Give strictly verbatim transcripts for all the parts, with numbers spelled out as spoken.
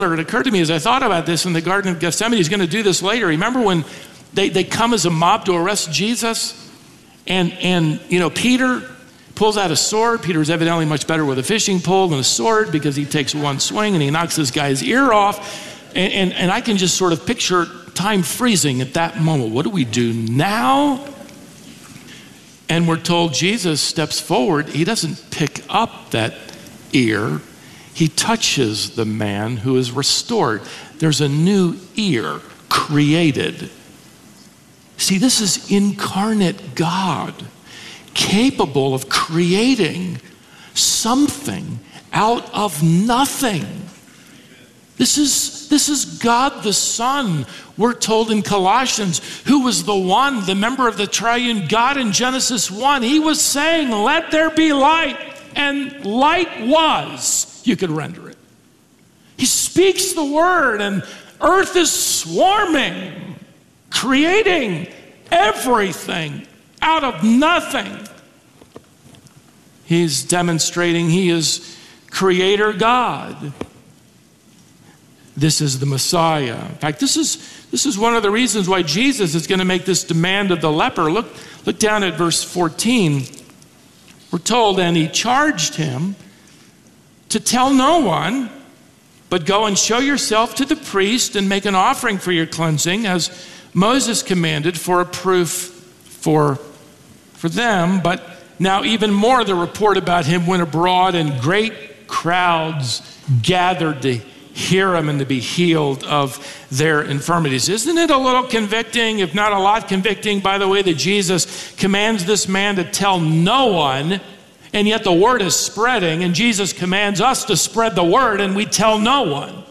It occurred to me as I thought about this in the Garden of Gethsemane, he's going to do this later. Remember when they, they come as a mob to arrest Jesus? And, and, you know, Peter pulls out a sword. Peter's evidently much better with a fishing pole than a sword because he takes one swing and he knocks this guy's ear off. And, and, and I can just sort of picture time freezing at that moment. What do we do now? And we're told Jesus steps forward. He doesn't pick up that ear. He touches the man who is restored. There's a new ear created. See, this is incarnate God, capable of creating something out of nothing. This is, this is God the Son, we're told in Colossians, who was the one, the member of the triune God in Genesis one. He was saying, let there be light, and light was. You could render it. He speaks the word and earth is swarming, creating everything out of nothing. He's demonstrating he is creator God. This is the Messiah. In fact, this is, this is one of the reasons why Jesus is going to make this demand of the leper. Look, look down at verse fourteen. We're told, and he charged him to tell no one, but go and show yourself to the priest and make an offering for your cleansing, as Moses commanded, for a proof for, for them. But now even more, the report about him went abroad, and great crowds gathered to hear him and to be healed of their infirmities. Isn't it a little convicting, if not a lot convicting, by the way, that Jesus commands this man to tell no one, and yet the word is spreading, and Jesus commands us to spread the word, and we tell no one.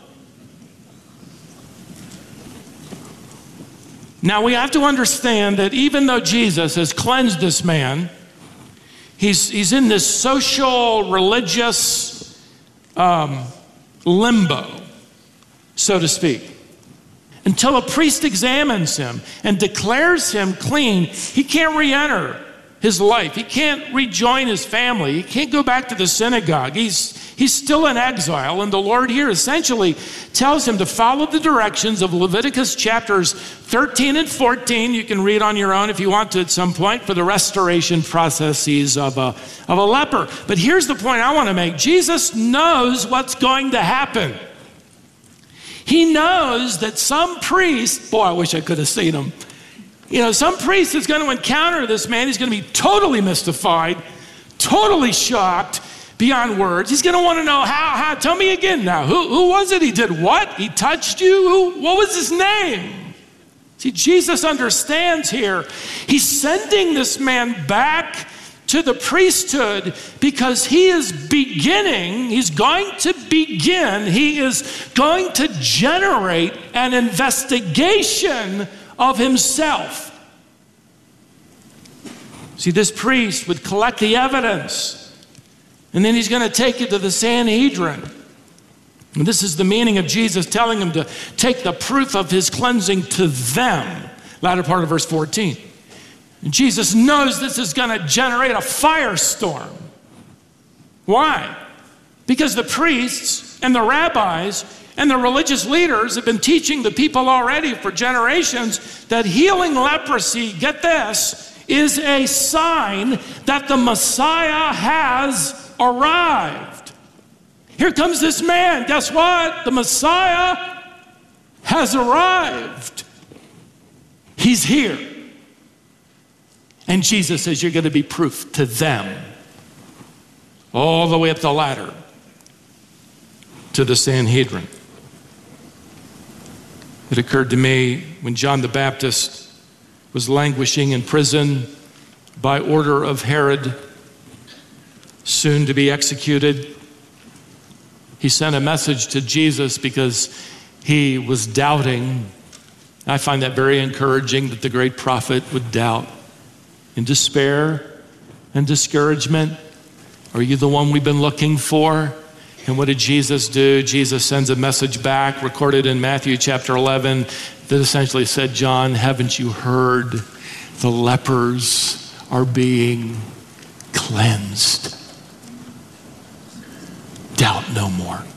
Now we have to understand that even though Jesus has cleansed this man, he's, he's in this social, religious um, limbo, so to speak. Until a priest examines him and declares him clean, he can't re-enter his life. He can't rejoin his family. He can't go back to the synagogue. He's, he's still in exile. And the Lord here essentially tells him to follow the directions of Leviticus chapters thirteen and fourteen. You can read on your own if you want to at some point, for the restoration processes of a, of a leper. But here's the point I want to make. Jesus knows what's going to happen. He knows that some priest, boy, I wish I could have seen him. You know, some priest is going to encounter this man. He's going to be totally mystified, totally shocked beyond words. He's going to want to know how, how, tell me again now. Who, who was it? He did what? He touched you? Who, what was his name? See, Jesus understands here. He's sending this man back to the priesthood because he is beginning, he's going to begin, he is going to generate an investigation of himself. See, this priest would collect the evidence, and then he's going to take it to the Sanhedrin. And this is the meaning of Jesus telling him to take the proof of his cleansing to them. Latter part of verse fourteen. And Jesus knows this is going to generate a firestorm. Why? Because the priests and the rabbis and the religious leaders have been teaching the people already for generations that healing leprosy, get this, is a sign that the Messiah has arrived. Here comes this man. Guess what? The Messiah has arrived. He's here. And Jesus says, you're going to be proof to them. All the way up the ladder to the Sanhedrin. It occurred to me when John the Baptist was languishing in prison by order of Herod, soon to be executed. He sent a message to Jesus because he was doubting. I find that very encouraging that the great prophet would doubt. In despair and discouragement, are you the one we've been looking for? And what did Jesus do? Jesus sends a message back, recorded in Matthew chapter eleven, that essentially said, John, haven't you heard? The lepers are being cleansed. Doubt no more.